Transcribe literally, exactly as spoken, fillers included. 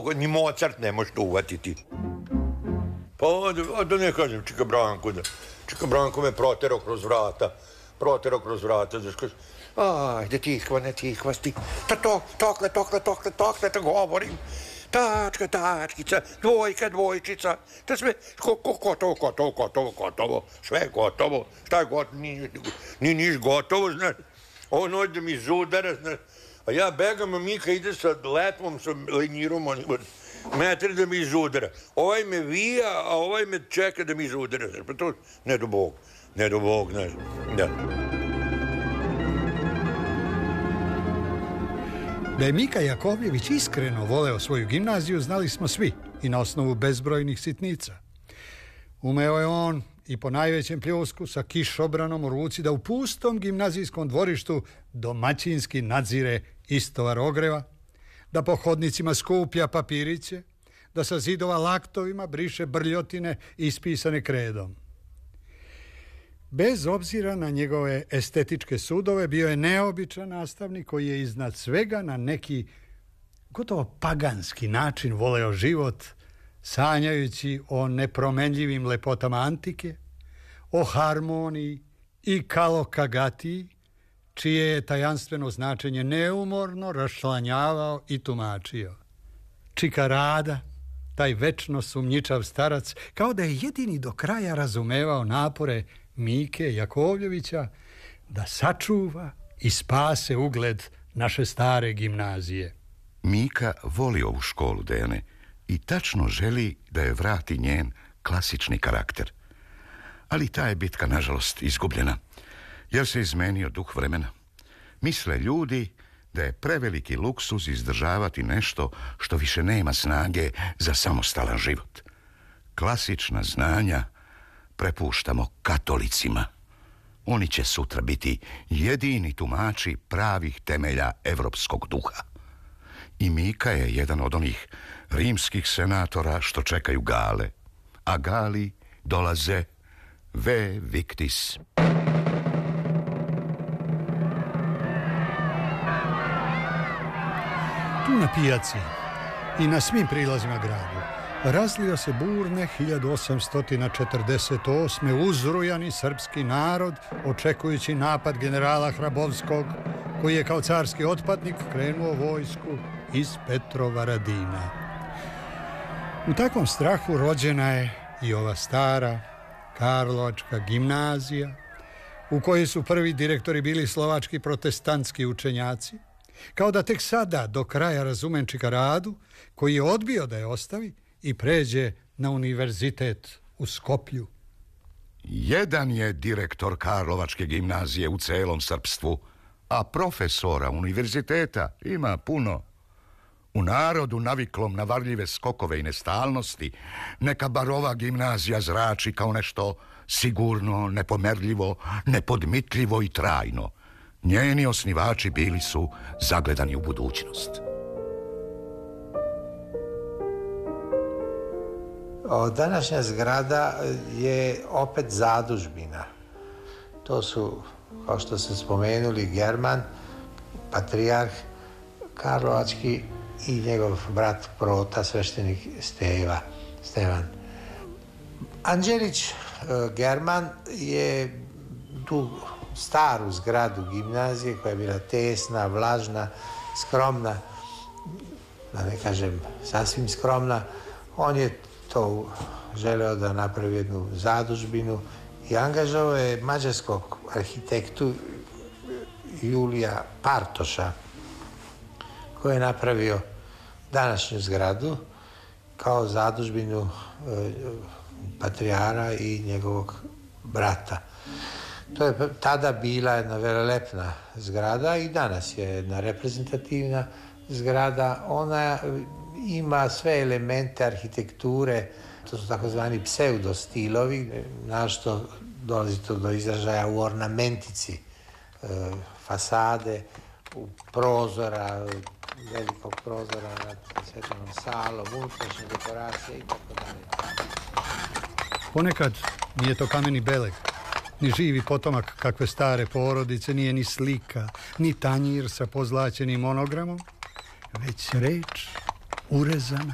ni Mozart ne može to uvatiti. Pa da, da ne kažem Čika Branko, da. Čika Branko me proterao kroz vrata, proterao kroz vrata, znaš kaže, ajde tihva, ne tihva, sti, ta to, tokle, tokle, tokle, tokle, ta govorim, tačka, tačkica, dvojka, dvojčica, ta sve, ko, ko, gotovo, gotovo, gotovo, gotovo, sve gotovo, šta je gotovo, ni, ni niš gotovo, znaš, on hoće da mi zudara, znaš, a ja begam, a Mika ide sa letvom, sa lenjirom, on metri da mi izudara. Ovaj me vija, a ovaj me čeka da mi izudara. Pa to, ne do Bog, ne do Bog, znaš, da. Da je Mika Jakovljević iskreno voleo svoju gimnaziju, znali smo svi i na osnovu bezbrojnih sitnica. Umeo je on i po najvećem pljusku sa kišobranom u ruci da u pustom gimnazijskom dvorištu domaćinski nadzire istovar ogreva, da po hodnicima skuplja papiriće, da sa zidova laktovima briše brljotine ispisane kredom. Bez obzira na njegove estetičke sudove, bio je neobičan nastavnik koji je iznad svega na neki gotovo paganski način voleo život, sanjajući o nepromenljivim lepotama antike, o harmoniji i kalokagatiji, čije je tajanstveno značenje neumorno raščlanjavao i tumačio. Čika Rada, taj večno sumnjičav starac, kao da je jedini do kraja razumevao napore Mike Jakovljevića da sačuva i spase ugled naše stare gimnazije. Mika voli ovu školu, Dejane, i tačno želi da je vrati njen klasični karakter. Ali ta je bitka, nažalost, izgubljena, jer se izmenio duh vremena. Misle ljudi da je preveliki luksuz izdržavati nešto što više nema snage za samostalan život. Klasična znanja prepuštamo katolicima. Oni će sutra biti jedini tumači pravih temelja evropskog duha. I Mika je jedan od onih rimskih senatora što čekaju Gale, a Gali dolaze ve victis. Tu na pijaci i na svim prilazima gradu razlio se burne hiljadu osamsto četrdeset osme uzrujani srpski narod, očekujući napad generala Hrabovskog, koji je kao carski otpadnik krenuo vojsku iz Petrovaradina. U takvom strahu rođena je i ova stara Karlovačka gimnazija, u kojoj su prvi direktori bili slovački protestantski učenjaci, kao da tek sada do kraja razumem Čika Radu, koji je odbio da je ostavi i pređe na univerzitet u Skoplju. Jedan je direktor Karlovačke gimnazije u celom srpstvu, a profesora univerziteta ima puno. U narodu naviklom na varljive skokove i nestalnosti, neka bar ova gimnazija zrači kao nešto sigurno, nepomerljivo, nepodmitljivo i trajno. Njeni osnivači bili su zagledani u budućnost. O, današnja zgrada je opet zadužbina. To su, kao što ste spomenuli, German, patrijarh Karlovački i njegov brat Prota, sveštenik Steva, Stevan. Anđelić German je tu staru zgradu gimnazije koja je bila tesna, vlažna, skromna, da ne kažem sasvim skromna. On je to želeo da napravi jednu zadužbinu i angažovao je mađarskog arhitektu Julija Partoša, koji je napravio današnju zgradu kao zadužbinu e, patrijara i njegovog brata. To je tada bila jedna velelepna zgrada i danas je jedna reprezentativna zgrada. Ona ima sve elemente arhitekture, to su takozvani pseudostilovi, našto dolazi to do izražaja u ornamentici e, fasade, u prozora, velikog prozora nad svečanom salom, unutrašnje dekoracije i tako dalje. Ponekad nije to kameni beleg, ni živi potomak kakve stare porodice, nije ni slika, ni tanjir sa pozlaćenim monogramom, već reč urezana